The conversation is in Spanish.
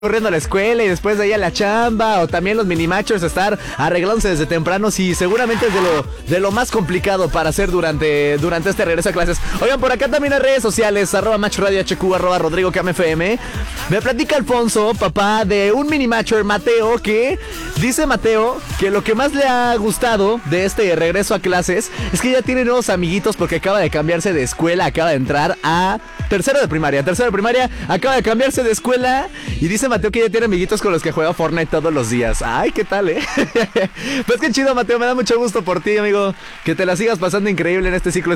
corriendo a la escuela y después de ahí a la chamba, o también los minimachos estar arreglándose desde temprano, sí, seguramente es de lo más complicado para hacer durante este regreso a clases. Oigan, por acá también en redes sociales, @MachRadioHQ, @RodrigoKMFM. Me platica Alfonso, papá de un minimacher, Mateo, que dice Mateo que lo que más le ha gustado de este regreso a clases es que ya tiene nuevos amiguitos porque acaba de cambiarse de escuela, acaba de entrar a tercero de primaria, acaba de cambiarse de escuela y dice Mateo que ya tiene amiguitos con los que juega Fortnite todos los días. Ay, ¿qué tal, Pues qué chido, Mateo, me da mucho gusto por ti, amigo, que te la sigas pasando increíble en este ciclo